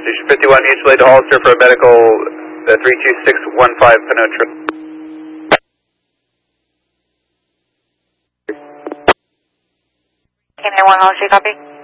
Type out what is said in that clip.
Station 51, East Lake to Hollister for a medical 32615 Penotra. Can I 1 Hollister, copy?